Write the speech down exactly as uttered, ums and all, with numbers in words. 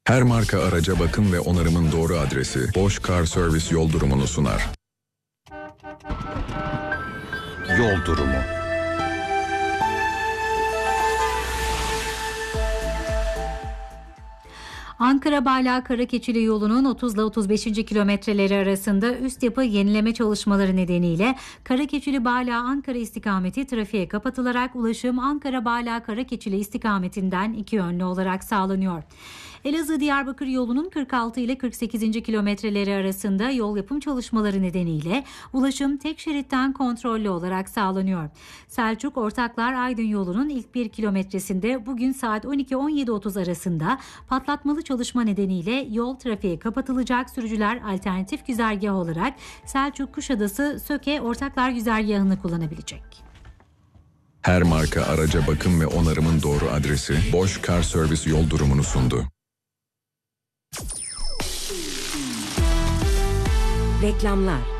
Her marka araca bakım ve onarımın doğru adresi Bosch Car Service yol durumunu sunar. Yol durumu. Ankara-Bala Karakeçili yolunun otuz ile otuz beşinci kilometreleri arasında üst yapı yenileme çalışmaları nedeniyle Karakeçili-Bala Ankara istikameti trafiğe kapatılarak ulaşım Ankara-Bala Karakeçili istikametinden iki yönlü olarak sağlanıyor. Elazığ-Diyarbakır yolunun kırk altı ile kırk sekizinci kilometreleri arasında yol yapım çalışmaları nedeniyle ulaşım tek şeritten kontrollü olarak sağlanıyor. Selçuk-Ortaklar-Aydın yolunun ilk bir kilometresinde bugün saat on iki on yedi otuz arasında patlatmalı çalışma nedeniyle yol trafiğe kapatılacak. Sürücüler alternatif güzergah olarak Selçuk-Kuşadası-Söke-Ortaklar güzergahını kullanabilecek. Her marka araca bakım ve onarımın doğru adresi Bosch Car Service yol durumunu sundu. Reklamlar.